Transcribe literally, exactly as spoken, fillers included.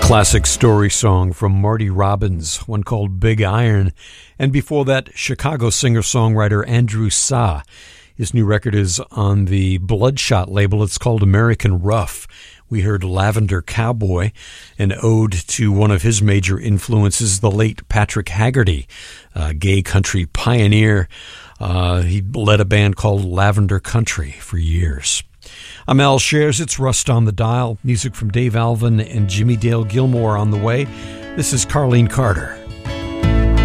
Classic story song from Marty Robbins, one called Big Iron, and before that, Chicago singer-songwriter Andrew Sa. His new record is on the Bloodshot label. It's called American Rough. We heard Lavender Cowboy, an ode to one of his major influences, the late Patrick Haggerty, a gay country pioneer. Uh, he led a band called Lavender Country for years. I'm Al Shares. It's Rust on the Dial. Music from Dave Alvin and Jimmy Dale Gilmore on the way. This is Carlene Carter.